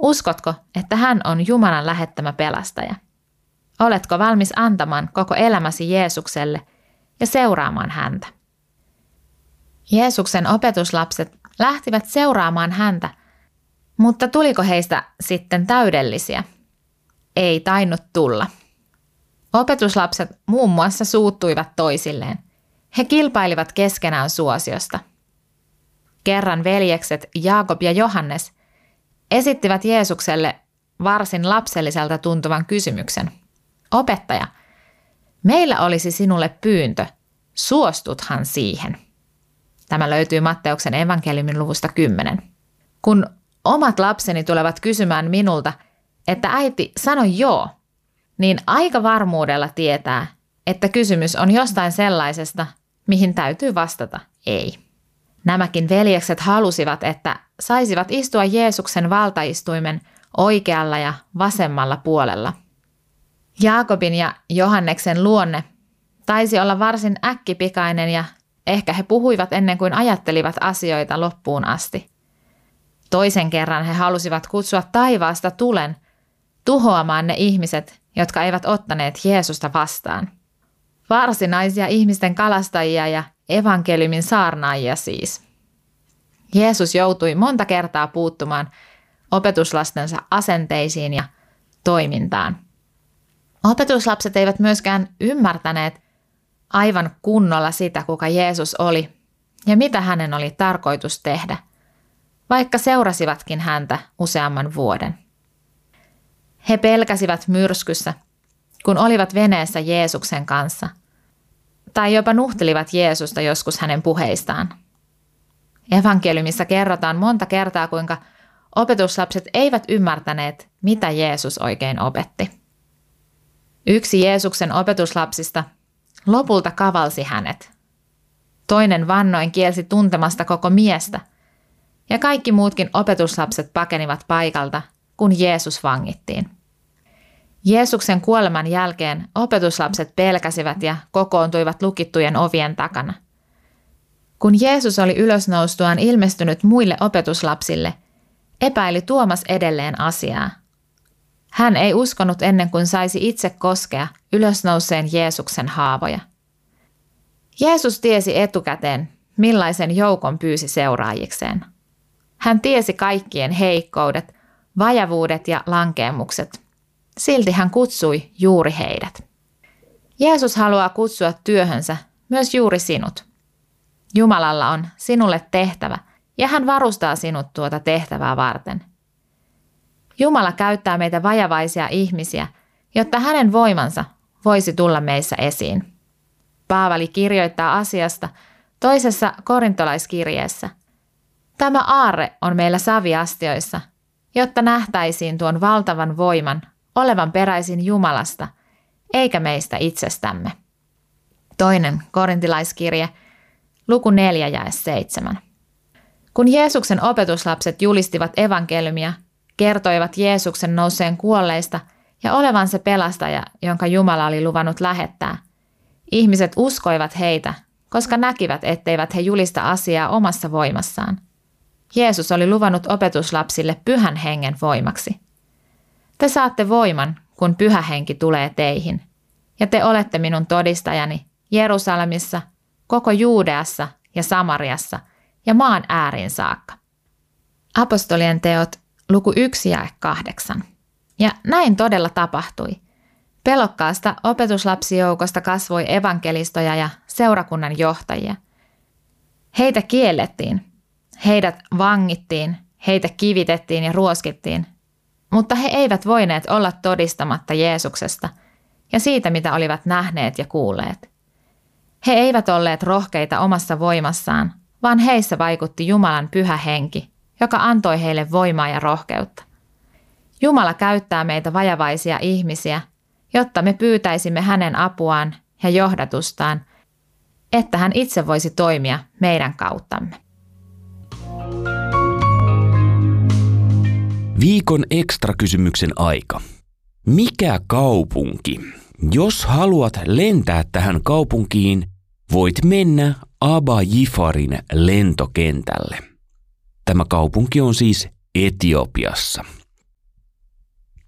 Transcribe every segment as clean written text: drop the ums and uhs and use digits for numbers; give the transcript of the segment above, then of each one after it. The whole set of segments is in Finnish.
Uskotko, että hän on Jumalan lähettämä pelastaja? Oletko valmis antamaan koko elämäsi Jeesukselle ja seuraamaan häntä? Jeesuksen opetuslapset lähtivät seuraamaan häntä, mutta tuliko heistä sitten täydellisiä? Ei tainnut tulla. Opetuslapset muun muassa suuttuivat toisilleen. He kilpailivat keskenään suosiosta. Kerran veljekset Jaakob ja Johannes esittivät Jeesukselle varsin lapselliselta tuntuvan kysymyksen. Opettaja, meillä olisi sinulle pyyntö, suostuthan siihen? Tämä löytyy Matteuksen evankeliumin luvusta 10. Kun omat lapseni tulevat kysymään minulta, että äiti, sano joo, niin aika varmuudella tietää, että kysymys on jostain sellaisesta, mihin täytyy vastata ei. Nämäkin veljekset halusivat, että saisivat istua Jeesuksen valtaistuimen oikealla ja vasemmalla puolella. Jaakobin ja Johanneksen luonne taisi olla varsin äkkipikainen ja ehkä he puhuivat ennen kuin ajattelivat asioita loppuun asti. Toisen kerran he halusivat kutsua taivaasta tulen tuhoamaan ne ihmiset, jotka eivät ottaneet Jeesusta vastaan. Varsinaisia ihmisten kalastajia ja evankeliumin saarnaajia siis. Jeesus joutui monta kertaa puuttumaan opetuslastensa asenteisiin ja toimintaan. Opetuslapset eivät myöskään ymmärtäneet aivan kunnolla sitä, kuka Jeesus oli ja mitä hänen oli tarkoitus tehdä, vaikka seurasivatkin häntä useamman vuoden. He pelkäsivät myrskyssä, kun olivat veneessä Jeesuksen kanssa, tai jopa nuhtelivat Jeesusta joskus hänen puheistaan. Evankeliumissa kerrotaan monta kertaa, kuinka opetuslapset eivät ymmärtäneet, mitä Jeesus oikein opetti. Yksi Jeesuksen opetuslapsista lopulta kavalsi hänet. Toinen vannoin kielsi tuntemasta koko miestä, ja kaikki muutkin opetuslapset pakenivat paikalta, kun Jeesus vangittiin. Jeesuksen kuoleman jälkeen opetuslapset pelkäsivät ja kokoontuivat lukittujen ovien takana. Kun Jeesus oli ylösnoustuaan ilmestynyt muille opetuslapsille, epäili Tuomas edelleen asiaa. Hän ei uskonut ennen kuin saisi itse koskea ylösnouseen Jeesuksen haavoja. Jeesus tiesi etukäteen, millaisen joukon pyysi seuraajikseen. Hän tiesi kaikkien heikkoudet, vajavuudet ja lankeemukset. Silti hän kutsui juuri heidät. Jeesus haluaa kutsua työhönsä myös juuri sinut. Jumalalla on sinulle tehtävä ja hän varustaa sinut tuota tehtävää varten. Jumala käyttää meitä vajavaisia ihmisiä, jotta hänen voimansa voisi tulla meissä esiin. Paavali kirjoittaa asiasta toisessa korintolaiskirjeessä. Tämä aarre on meillä saviastioissa, jotta nähtäisiin tuon valtavan voiman olevan peräisin Jumalasta, eikä meistä itsestämme. Toinen korintilaiskirje, luku 4 jae 7. Kun Jeesuksen opetuslapset julistivat evankeliumia, kertoivat Jeesuksen nouseen kuolleista ja olevan se pelastaja, jonka Jumala oli luvannut lähettää, ihmiset uskoivat heitä, koska näkivät, etteivät he julista asiaa omassa voimassaan. Jeesus oli luvannut opetuslapsille Pyhän Hengen voimaksi. Te saatte voiman, kun Pyhä Henki tulee teihin, ja te olette minun todistajani Jerusalemissa, koko Juudeassa ja Samariassa ja maan ääriin saakka. Apostolien teot, luku 1 jae 8. Ja näin todella tapahtui. Pelokkaasta opetuslapsijoukosta kasvoi evankelistoja ja seurakunnan johtajia. Heitä kiellettiin, heidät vangittiin, heitä kivitettiin ja ruoskittiin, mutta he eivät voineet olla todistamatta Jeesuksesta ja siitä, mitä olivat nähneet ja kuulleet. He eivät olleet rohkeita omassa voimassaan, vaan heissä vaikutti Jumalan Pyhä Henki, joka antoi heille voimaa ja rohkeutta. Jumala käyttää meitä vajavaisia ihmisiä, jotta me pyytäisimme hänen apuaan ja johdatustaan, että hän itse voisi toimia meidän kauttamme. Viikon ekstrakysymyksen aika. Mikä kaupunki? Jos haluat lentää tähän kaupunkiin, voit mennä Aba Jifarin lentokentälle. Tämä kaupunki on siis Etiopiassa.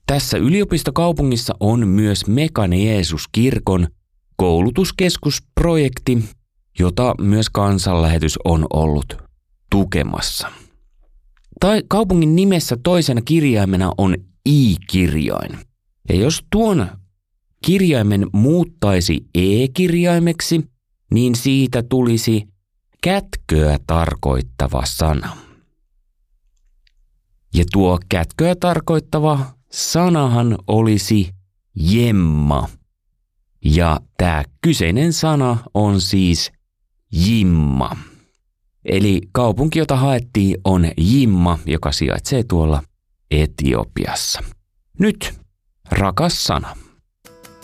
Tässä yliopistokaupungissa on myös Mekane Jeesus-kirkon koulutuskeskusprojekti, jota myös Kansanlähetys on ollut tukemassa. Kaupungin nimessä toisena kirjaimena on I-kirjain. Ja jos tuon kirjaimen muuttaisi E-kirjaimeksi, niin siitä tulisi kätköä tarkoittava sana. Ja tuo kätköä tarkoittava sanahan olisi jemma. Ja tämä kyseinen sana on siis Jimma. Eli kaupunki, jota haettiin, on Jimma, joka sijaitsee tuolla Etiopiassa. Nyt rakas sana.